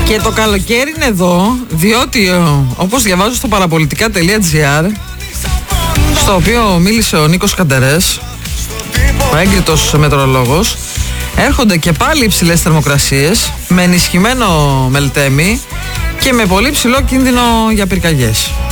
Και το καλοκαίρι είναι εδώ, διότι όπως διαβάζω στο παραπολιτικά.gr, στο οποίο μίλησε ο Νίκος Καντερές, ο έγκριτος μετεωρολόγος, έρχονται και πάλι υψηλές θερμοκρασίες με ενισχυμένο μελτέμι και με πολύ ψηλό κίνδυνο για πυρκαγιές.